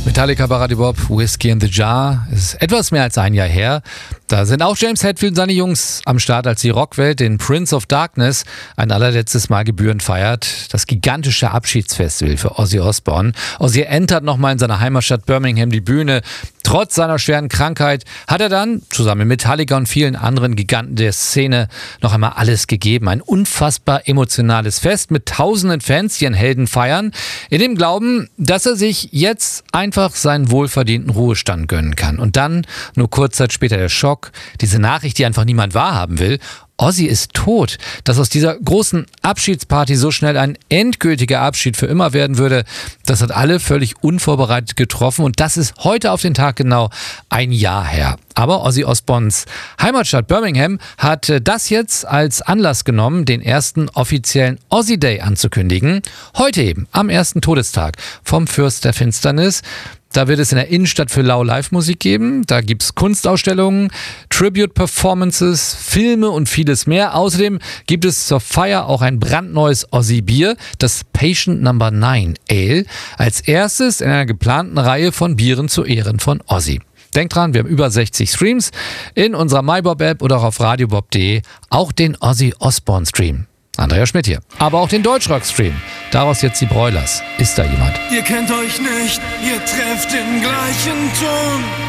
Metallica bei Radio Bob, Whiskey in the Jar. Es ist etwas mehr als ein Jahr her. Da sind auch James Hetfield und seine Jungs am Start, als die Rockwelt den Prince of Darkness ein allerletztes Mal gebührend feiert. Das gigantische Abschiedsfestival für Ozzy Osbourne. Ozzy entert nochmal in seiner Heimatstadt Birmingham die Bühne. Trotz seiner schweren Krankheit hat er dann, zusammen mit Metallica und vielen anderen Giganten der Szene, noch einmal alles gegeben. Ein unfassbar emotionales Fest mit tausenden Fans, die ihren Helden feiern, in dem Glauben, dass er sich jetzt einfach seinen wohlverdienten Ruhestand gönnen kann. Und dann, nur kurz Zeit später, der Schock, diese Nachricht, die einfach niemand wahrhaben will. Ozzy ist tot. Dass aus dieser großen Abschiedsparty so schnell ein endgültiger Abschied für immer werden würde, das hat alle völlig unvorbereitet getroffen und das ist heute auf den Tag genau ein Jahr her. Aber Ozzy Osbournes Heimatstadt Birmingham hat das jetzt als Anlass genommen, den ersten offiziellen Ozzy Day anzukündigen. Heute eben, am ersten Todestag vom Fürst der Finsternis. Da wird es in der Innenstadt für lau Live-Musik geben. Da gibt es Kunstausstellungen, Tribute-Performances, Filme und vieles mehr. Außerdem gibt es zur Feier auch ein brandneues Ozzy-Bier, das Patient No. 9 Ale, als erstes in einer geplanten Reihe von Bieren zu Ehren von Ozzy. Denkt dran, wir haben über 60 Streams in unserer MyBob-App oder auch auf radiobob.de, auch den Ozzy Osbourne-Stream. Andrea Schmidt hier. Aber auch den Deutschrock-Stream. Daraus jetzt die Broilers. Ist da jemand? Ihr kennt euch nicht, ihr trefft den gleichen Ton.